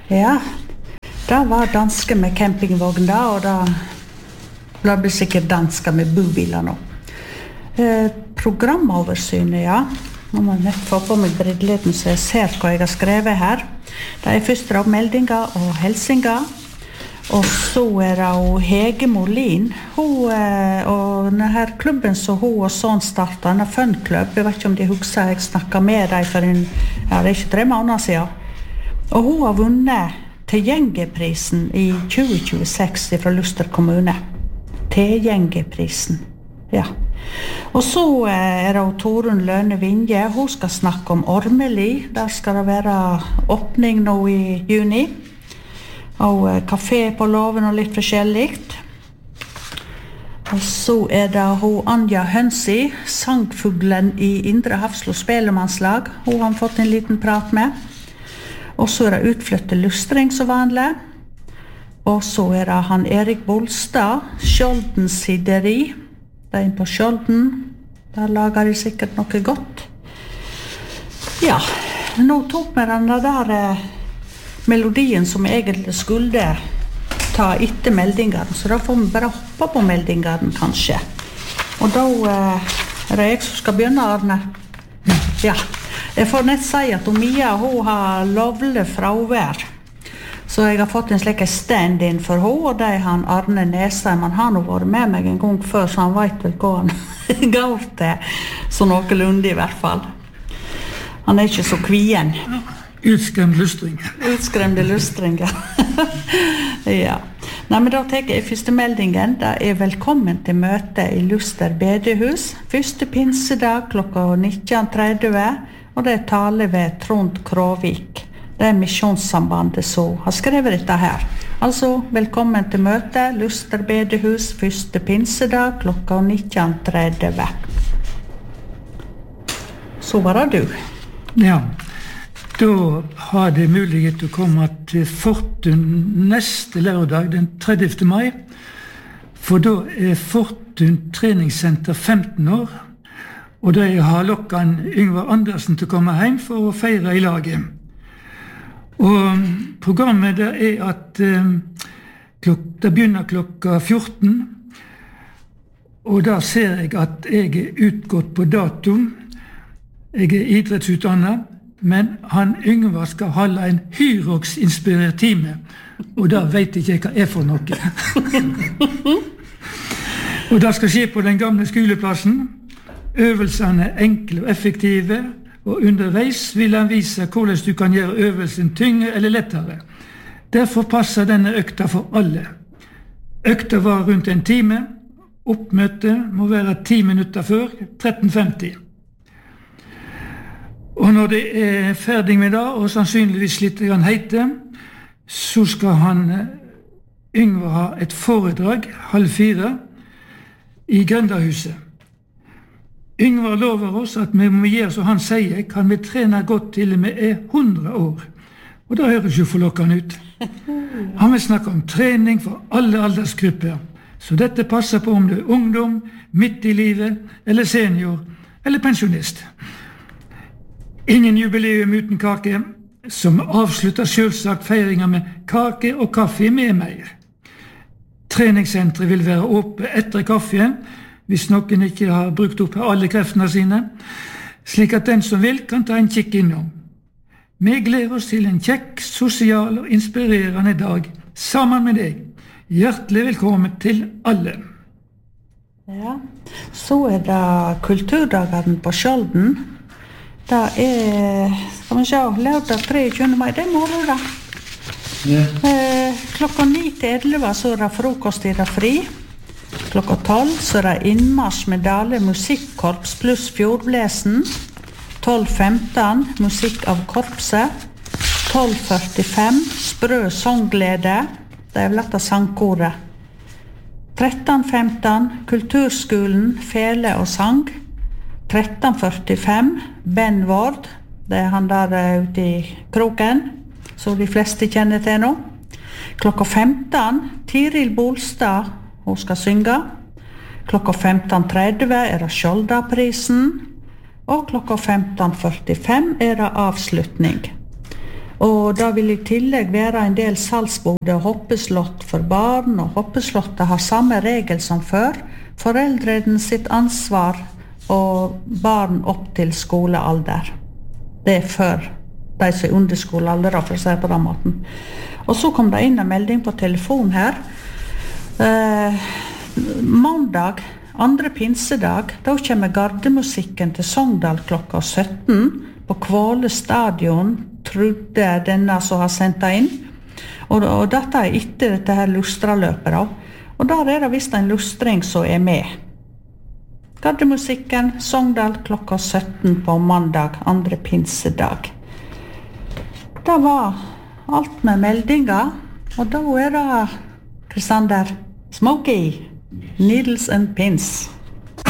Ja, det var danske med campingvogn da, og det blir sikkert danske med bobiler nå. Programoversynet, ja. Nå må jeg nett få på meg brilleten så jeg ser hva jeg har skrevet her. Det først da meldinger og helsinger. Og så det Hege Molin. Hun, og denne klubben som hun og sånn startet, denne Fun-klubb, jeg vet ikke om de husker, jeg snakket med dem for det ikke 3 måneder siden. Og hun har vunnet Tilgjengeprisen i 2026 fra Luster kommune. Tilgjengeprisen, ja. Og så det Torunn Lønne Vinje, hun skal snakke om Ormeli. Der skal det være åpning nå i juni. Og kafé på Låven og litt forskjelligt. Og så det hun Anja Hønsi, sangfuglen i Indre Hafslo Spelemannslag. Hun har fått en liten prat med. Og så det utflytte lustring som vanlig. Og så det han Erik Bolstad, Skjolden Sideri. Det på Skjolden. Der lager de sikkert noe godt. Ja, nå tok vi den der melodien som egentlig skulle ta etter meldingene, så da får vi bare hoppe på meldingene kanskje. Og da det jeg som skal begynne, Arne. Ja, jeg får nett si at Mia, hun har lovlig fravær. Så jeg har fått en slik stand-in for henne, og det han Arne Nesheim. Han har nå vært med meg en gang før, så han vet vel hva han går til. Så noenlunde i hvert fall. Han ikke så kvien. Utskremt lustring. Utskremte lustringer. Ja. Nei, men da tenker jeg første meldingen. Det velkommen til møte i Luster bedehus. Første pinsedag klokka 19.30, og det taler ved Trond Kråvik. Det Misjonssambandet som har skrevet dette her. Altså, velkommen til møte, Luster bedehus, første pinsedag, klokka 19.30. Så var det du. Ja, da har det mulighet til å komme til Fortun neste lørdag, den 30. mai. For da Fortun treningssenter 15 år, og da har lokkan Yngvar Andersen til å komme hjem for å feire i laget. Og programmet det at det begynner klokka 14, og da ser jeg at jeg utgått på dato. Jeg idrettsutdannet, men han Yngvar skal holde en Hyrox-inspirert time, og da vet jeg ikke hva for noe. Og det skal skje på den gamle skoleplassen. Øvelsene enkle og effektive, og underveis vil han vise hvordan du kan gjøre øvelsen tyngre eller lettere. Derfor passer denne økta for alle. Økta var rundt en time. Oppmøtet må være 10 minutter før, 13.50. Og når det ferdig med det, og sannsynligvis litt heite, så skal han Yngvar ha et foredrag 3:30 i Grøndahuset. Yngvar lover oss at vi må gjøre som han sier, kan vi trene godt til vi 100 år. Og det høres jo forlokkende ut. Han vil snakke om trening for alle aldersgrupper, så dette passer på om du ungdom, midt i livet, eller senior, eller pensjonist. Ingen jubileum uten kake, som avslutter selvsagt feiringen med kake og kaffe med mer. Treningssentret vil være åpent etter kaffe, hvis noen ikke har brukt opp alle kreftene sine, slik at den som vil kan ta en kikk innom. Vi gleder oss til en kjekk, sosial og inspirerende dag sammen med deg. Hjertelig velkommen til alle. Ja, så det kulturdagene på Skjolden. Det skal vi se, lørdag 23. mai, det må det da. Klokka 9-11 så det frokost i det fri. Klokka 12 så det innmarsj med Dale musikkorps pluss fjordblesen. 12.15 musikk av korpset. 12.45 sprø sangglede. Det vel dette sangkoret. 13.15 kulturskolen, fele og sang. 13.45 Ben Ward. Det han der ute i kroken, så de fleste kjenner til nå. Klokka 15 Tiril Bolstad, hun skal synge. Klokka 15.30 det Skjoldaprisen. Og klokka 15.45 det avslutning. Og da vil I tillegg være en del salgsbode og hoppeslott for barn, og hoppeslottet har samme regel som før. Foreldrene sitt ansvar og barn opp til skolealder. Det før de som under skolealder, for å si på den måten. Og så kom det inn en melding på telefon her. Mandag, andre pinsedag, da kommer gardemusikken til Sogndal klokka 17 på Kvåle stadion, trodde denne som har sendt det inn. Og dette etter dette her lustraløpet da. Og der det visst en lustring som med. Gardemusikken, Sogndal klokka 17 på mandag, andre pinsedag. Det var alt med meldinger, og da det Kristander Smokey, Needles and Pins.